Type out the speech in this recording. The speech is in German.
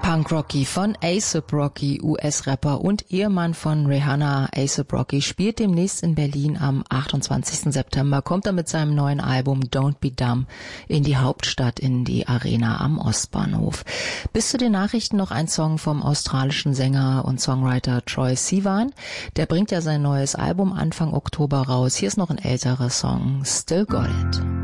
Punk Rocky von A$AP Rocky, US-Rapper und Ehemann von Rihanna. A$AP Rocky spielt demnächst in Berlin am 28. September, kommt er mit seinem neuen Album Don't Be Dumb in die Hauptstadt, in die Arena am Ostbahnhof. Bis zu den Nachrichten noch ein Song vom australischen Sänger und Songwriter Troye Sivan. Der bringt ja sein neues Album Anfang Oktober raus. Hier ist noch ein älterer Song, Still Got It.